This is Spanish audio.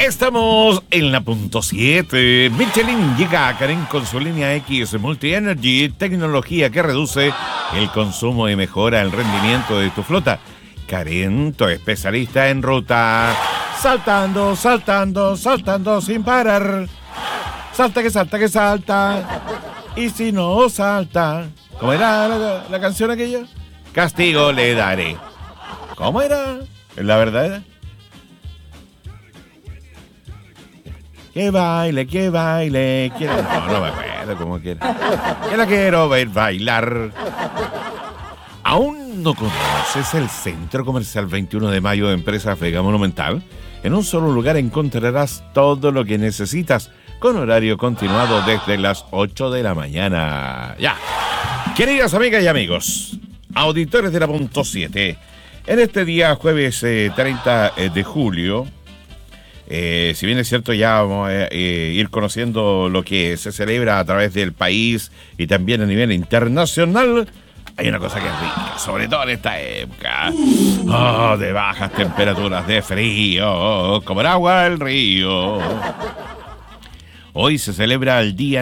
Estamos en la punto 7. Michelin llega a Karen con su línea X Multi Energy, tecnología que reduce el consumo y mejora el rendimiento de tu flota. Karen, tu especialista en ruta. Saltando, saltando, saltando sin parar. Salta que salta que salta. Y si no salta, ¿cómo era la canción aquella? Castigo le daré. ¿Cómo era? La verdad era. Que baile, quiero... No me acuerdo cómo quiere. Que la quiero ver bailar. ¿Aún no conoces el Centro Comercial 21 de Mayo de Empresas Vega Monumental? En un solo lugar encontrarás todo lo que necesitas, con horario continuado desde las 8 de la mañana. Ya. Queridas amigas y amigos, auditores de la punto 7, en este día jueves 30 de julio... si bien es cierto, ya vamos a ir conociendo lo que se celebra a través del país y también a nivel internacional, hay una cosa que es rica, sobre todo en esta época. De bajas temperaturas, de frío, como el agua del río. Hoy se celebra el Día